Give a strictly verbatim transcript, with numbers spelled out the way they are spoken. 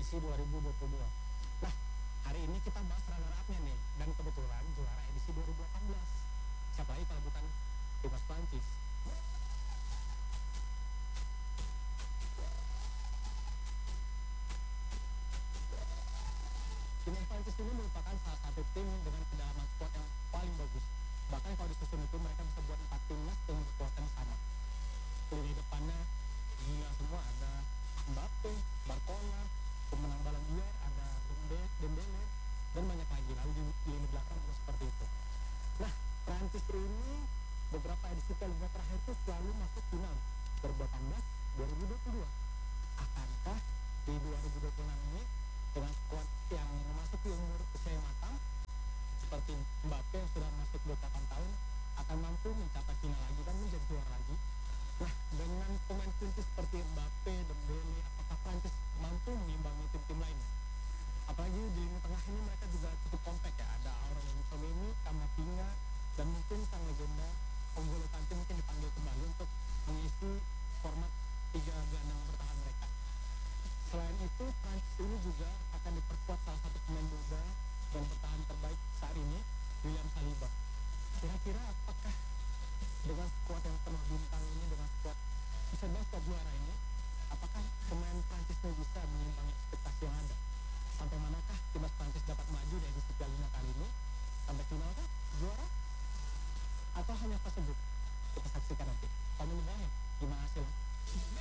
edisi dua ribu dua puluh dua. Nah, hari ini kita bahas runner-up-nya nih, dan kebetulan juara edisi dua ribu delapan belas. Siapa lagi kalau bukan timnas Prancis? Timnas Prancis ini merupakan salah satu tim dengan kedalaman squad yang paling bagus. Bahkan kalau disusun itu mereka bisa buat empat timnas dengan kekuatan yang sama. Lini depannya gila semua, ada Mbappe, Barcola, pemenang Ballon d'Or, ada Dembele, dan banyak lagi. Lalu di lini belakang juga seperti itu. Nah, Prancis ini beberapa edisi Piala Dunia terakhir itu selalu masuk final. dua ribu delapan belas, dua ribu dua puluh dua. Akankah di dua ribu dua puluh enam ini dengan squad yang memasuki umur usia yang matang seperti Mbappe yang sudah masuk dua puluh delapan tahun akan mampu mencapai final lagi dan menjadi juara lagi? Nah, dengan pemain kunci seperti Mbappe, Dembele, apakah Prancis mampu mengimbangi tim-tim lainnya? Apalagi di lini tengah ini mereka juga cukup kompak ya. Ada Aurelien Tchouameni, Camavinga, dan mungkin sang legenda N'Golo Kante mungkin dipanggil kembali untuk mengisi format tiga gelandang bertahan mereka. Selain itu, Prancis ini juga